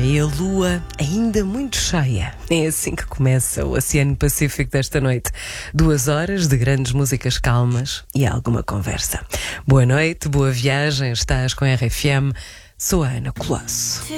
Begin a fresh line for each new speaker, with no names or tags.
e a lua ainda muito cheia. É assim que começa o Oceano Pacífico desta noite. 2 horas de grandes músicas calmas e alguma conversa. Boa noite, boa viagem, estás com a RFM. Sou a Ana Colosso.